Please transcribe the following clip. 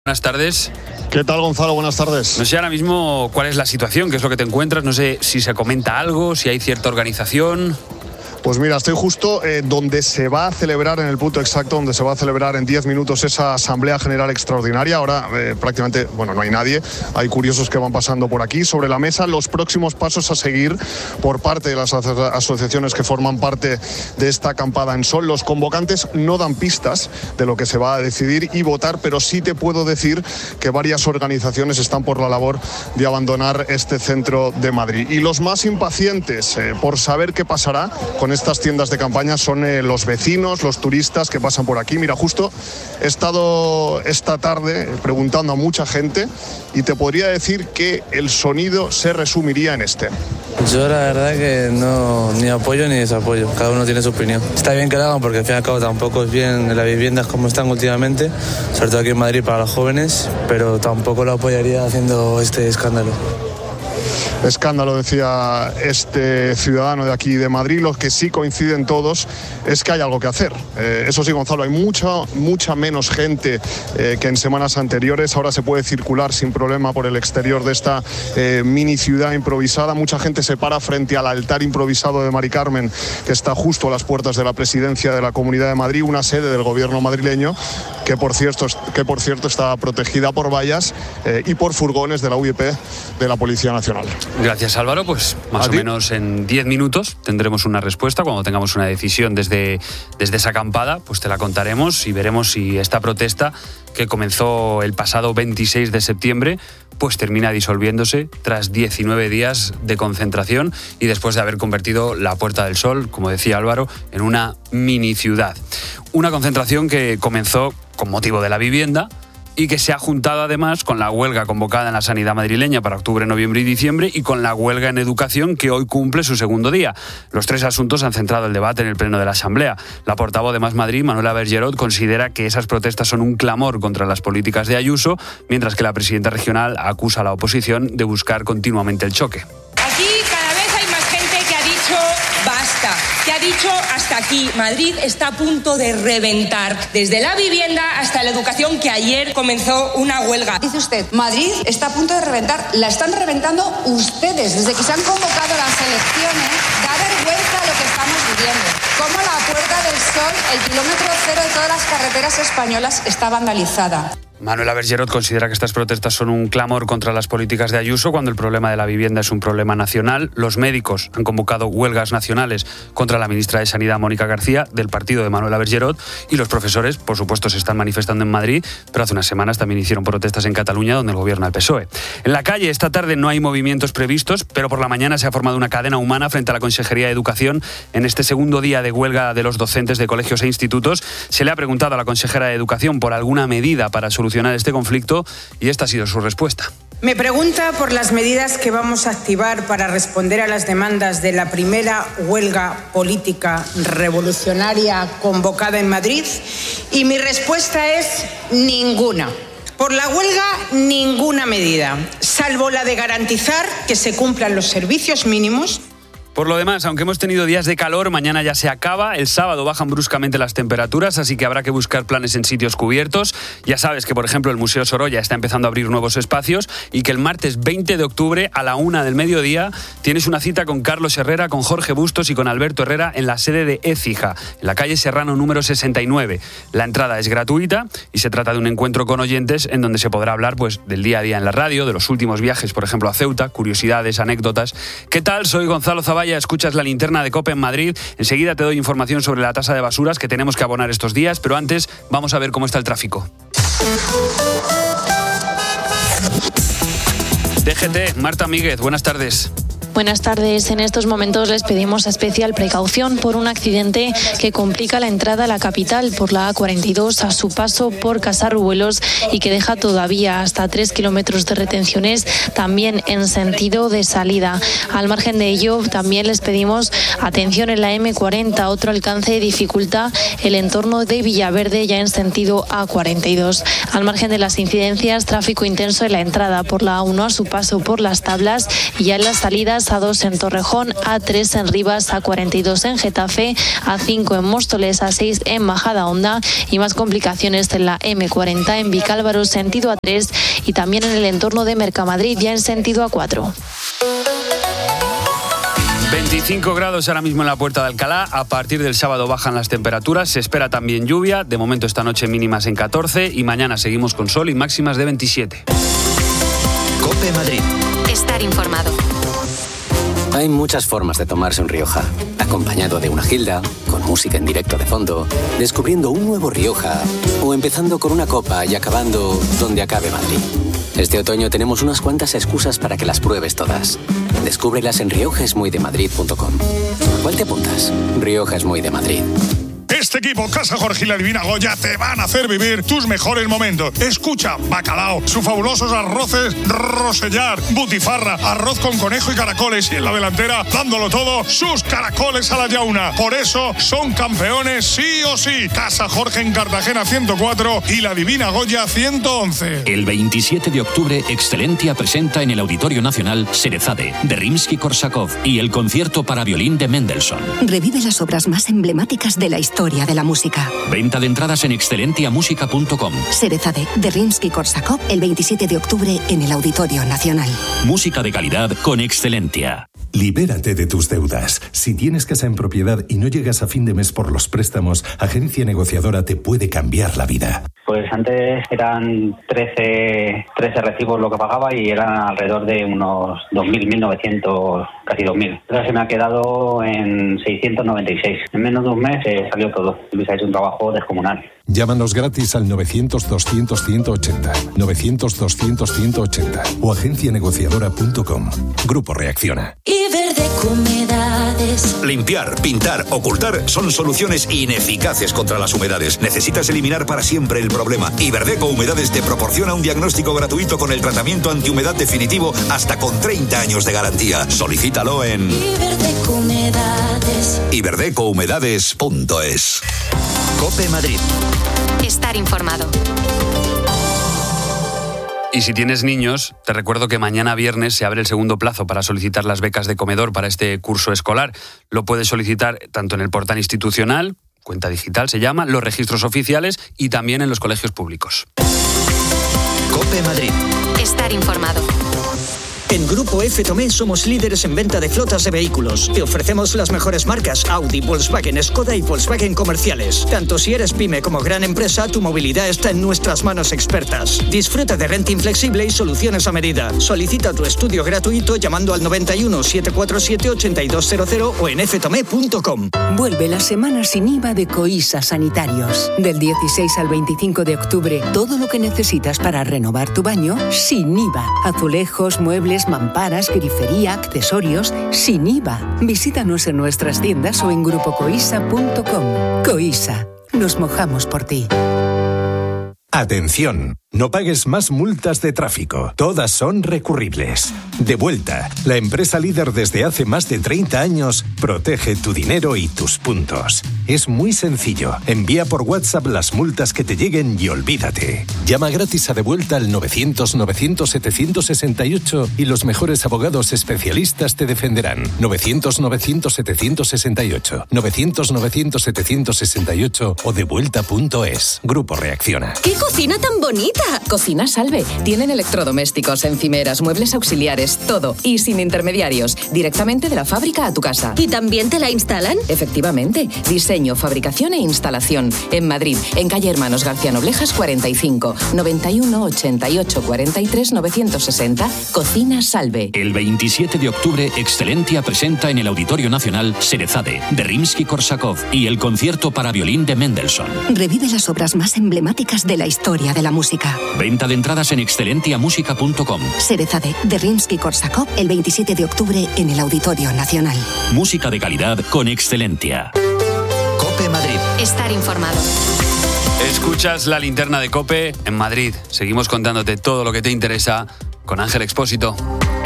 Buenas tardes. ¿Qué tal, Gonzalo? Buenas tardes. No sé ahora mismo cuál es la situación, qué es lo que te encuentras, no sé si se comenta algo, si hay cierta organización. Pues mira, estoy justo donde se va a celebrar, en el punto exacto donde se va a celebrar en 10 minutos esa Asamblea General Extraordinaria. Ahora prácticamente, no hay nadie, hay curiosos que van pasando por aquí. Sobre la mesa, los próximos pasos a seguir por parte de las asociaciones que forman parte de esta acampada en Sol. Los convocantes no dan pistas de lo que se va a decidir y votar, pero sí te puedo decir que varias organizaciones están por la labor de abandonar este centro de Madrid. Y los más impacientes por saber qué pasará con estas tiendas de campaña son los vecinos, los turistas que pasan por aquí. Mira, justo he estado esta tarde preguntando a mucha gente y te podría decir que el sonido se resumiría en este. Yo la verdad que no, ni apoyo ni desapoyo, cada uno tiene su opinión. Está bien que lo hagan porque al fin y al cabo tampoco es bien las viviendas como están últimamente, sobre todo aquí en Madrid para los jóvenes, pero tampoco lo apoyaría haciendo este escándalo. Escándalo, decía este ciudadano de aquí de Madrid. Los que sí coinciden todos es que hay algo que hacer. Eso sí, Gonzalo, hay mucha menos gente que en semanas anteriores. Ahora se puede circular sin problema por el exterior de esta mini ciudad improvisada. Mucha gente se para frente al altar improvisado de Mari Carmen, que está justo a las puertas de la presidencia de la Comunidad de Madrid, una sede del gobierno madrileño, que por cierto está protegida por vallas y por furgones de la UIP de la Policía Nacional. Gracias, Álvaro. Pues más o menos en 10 minutos tendremos una respuesta. Cuando tengamos una decisión desde esa acampada, pues te la contaremos y veremos si esta protesta, que comenzó el pasado 26 de septiembre, pues termina disolviéndose tras 19 días de concentración y después de haber convertido la Puerta del Sol, como decía Álvaro, en una mini ciudad. Una concentración que comenzó con motivo de la vivienda y que se ha juntado además con la huelga convocada en la sanidad madrileña para octubre, noviembre y diciembre y con la huelga en educación que hoy cumple su segundo día. Los tres asuntos han centrado el debate en el pleno de la Asamblea. La portavoz de Más Madrid, Manuela Bergerot, considera que esas protestas son un clamor contra las políticas de Ayuso, mientras que la presidenta regional acusa a la oposición de buscar continuamente el choque. Aquí cada vez hay más gente que ha dicho basta, que ha dicho hasta aquí. Madrid está a punto de reventar, desde la vivienda hasta la educación, que ayer comenzó una huelga. Dice usted, Madrid está a punto de reventar. La están reventando ustedes. Desde que se han convocado las elecciones, da vergüenza lo que estamos viviendo. Como la Puerta del Sol, el kilómetro cero de todas las carreteras españolas, está vandalizada. Manuela Bergerot considera que estas protestas son un clamor contra las políticas de Ayuso cuando el problema de la vivienda es un problema nacional. Los médicos han convocado huelgas nacionales contra la ministra de Sanidad, Mónica García, del partido de Manuela Bergerot, y los profesores, por supuesto, se están manifestando en Madrid, pero hace unas semanas también hicieron protestas en Cataluña, donde el gobierno el PSOE. En la calle esta tarde no hay movimientos previstos, pero por la mañana se ha formado una cadena humana frente a la Consejería de Educación. En este segundo día de huelga de los docentes de colegios e institutos, se le ha preguntado a la consejera de Educación por alguna medida para solucionar este conflicto y esta ha sido su respuesta. Me pregunta por las medidas que vamos a activar para responder a las demandas de la primera huelga política revolucionaria convocada en Madrid y mi respuesta es ninguna. Por la huelga, ninguna medida, salvo la de garantizar que se cumplan los servicios mínimos. Por lo demás, aunque hemos tenido días de calor, mañana ya se acaba. El sábado bajan bruscamente las temperaturas, así que habrá que buscar planes en sitios cubiertos. Ya sabes que, por ejemplo, el Museo Sorolla está empezando a abrir nuevos espacios y que el martes 20 de octubre a la 1 del mediodía tienes una cita con Carlos Herrera, con Jorge Bustos y con Alberto Herrera en la sede de Écija, en la calle Serrano número 69. La entrada es gratuita y se trata de un encuentro con oyentes en donde se podrá hablar del día a día en la radio, de los últimos viajes, por ejemplo, a Ceuta, curiosidades, anécdotas. ¿Qué tal? Soy Gonzalo Zavalla. Escuchas la linterna de COPE en Madrid. Enseguida te doy información sobre la tasa de basuras que tenemos que abonar estos días, pero antes vamos a ver cómo está el tráfico. DGT, Marta Míguez, buenas tardes. Buenas tardes. En estos momentos les pedimos especial precaución por un accidente que complica la entrada a la capital por la A42 a su paso por Casarruelos y que deja todavía hasta 3 kilómetros de retenciones también en sentido de salida. Al margen de ello, también les pedimos atención en la M40. Otro alcance dificulta el entorno de Villaverde ya en sentido A42. Al margen de las incidencias, tráfico intenso en la entrada por la A1 a su paso por Las Tablas y ya en las salidas Canarias, A2 en Torrejón, A3 en Rivas, A42 en Getafe, A5 en Móstoles, A6 en Majadahonda y más complicaciones en la M40 en Vicálvaro, sentido A3 y también en el entorno de Mercamadrid, ya en sentido A4. 25 grados ahora mismo en la Puerta de Alcalá. A partir del sábado bajan las temperaturas. Se espera también lluvia. De momento esta noche mínimas en 14 y mañana seguimos con sol y máximas de 27. COPE Madrid. Estar informado. Hay muchas formas de tomarse un Rioja. Acompañado de una gilda, con música en directo de fondo, descubriendo un nuevo Rioja o empezando con una copa y acabando donde acabe Madrid. Este otoño tenemos unas cuantas excusas para que las pruebes todas. Descúbrelas en riojaesmuydemadrid.com. ¿Cuál te apuntas? Rioja es muy de Madrid. Este equipo, Casa Jorge y la Divina Goya, te van a hacer vivir tus mejores momentos. Escucha, bacalao, sus fabulosos arroces Rosellar, butifarra, arroz con conejo y caracoles y en la delantera, dándolo todo, sus caracoles a la yauna. Por eso son campeones sí o sí. Casa Jorge en Cartagena 104 y la Divina Goya 111. El 27 de octubre, Excelentia presenta en el Auditorio Nacional Cerezade, de Rimsky-Korsakov y el concierto para violín de Mendelssohn. Revive las obras más emblemáticas de la historia de la música. Venta de entradas en excelentiamusica.com. Cerezade, de Rimsky-Korsakov, el 27 de octubre en el Auditorio Nacional. Música de calidad con Excelentia. Libérate de tus deudas. Si tienes casa en propiedad y no llegas a fin de mes por los préstamos, Agencia Negociadora te puede cambiar la vida. Pues antes eran 13 recibos lo que pagaba y eran alrededor de unos 2.000, 1.900, casi 2.000. Ahora se me ha quedado en 696. En menos de un mes salió todo. Luis ha hecho un trabajo descomunal. Llámanos gratis al 900-200-180, 900-200-180 o agencianegociadora.com. Grupo Reacciona. Iberdeco Humedades. Limpiar, pintar, ocultar son soluciones ineficaces contra las humedades. Necesitas eliminar para siempre el problema. Iberdeco Humedades te proporciona un diagnóstico gratuito con el tratamiento antihumedad definitivo hasta con 30 años de garantía. Solicítalo en Iberdeco Humedades. iberdecohumedades.es. COPE Madrid. Estar informado. Y si tienes niños, te recuerdo que mañana viernes se abre el segundo plazo para solicitar las becas de comedor para este curso escolar. Lo puedes solicitar tanto en el portal institucional, cuenta digital se llama, los registros oficiales y también en los colegios públicos. COPE Madrid. Estar informado. En Grupo F Tomé somos líderes en venta de flotas de vehículos. Te ofrecemos las mejores marcas Audi, Volkswagen, Skoda y Volkswagen comerciales. Tanto si eres pyme como gran empresa, tu movilidad está en nuestras manos expertas. Disfruta de renting flexible y soluciones a medida. Solicita tu estudio gratuito llamando al 91 747 8200 o en ftome.com. Vuelve la semana sin IVA de Coisa Sanitarios. Del 16 al 25 de octubre, todo lo que necesitas para renovar tu baño sin IVA. Azulejos, muebles, mamparas, grifería, accesorios, sin IVA. Visítanos en nuestras tiendas o en grupocoisa.com. Coisa, nos mojamos por ti. Atención, no pagues más multas de tráfico. Todas son recurribles. Devuelta, la empresa líder desde hace más de 30 años, protege tu dinero y tus puntos. Es muy sencillo. Envía por WhatsApp las multas que te lleguen y olvídate. Llama gratis a Devuelta al 900-900-768 y los mejores abogados especialistas te defenderán. 900-900-768, 900-900-768 o devuelta.es. Grupo Reacciona. ¡Qué cocina tan bonita! Cocina Salve. Tienen electrodomésticos, encimeras, muebles auxiliares, todo. Y sin intermediarios. Directamente de la fábrica a tu casa. ¿Y también te la instalan? Efectivamente. Diseño, fabricación e instalación. En Madrid, en calle Hermanos García Noblejas 45, 91 88 43 960. Cocina Salve. El 27 de octubre, Excelentia presenta en el Auditorio Nacional Cerezade, de Rimsky-Korsakov y el concierto para violín de Mendelssohn. Revive las obras más emblemáticas de la historia de la música. Venta de entradas en excelentiamusica.com. Cerezade, de Rimsky-Korsakov, el 27 de octubre en el Auditorio Nacional. Música de calidad con Excelentia. COPE Madrid. Estar informado. Escuchas la linterna de COPE en Madrid. Seguimos contándote todo lo que te interesa con Ángel Expósito.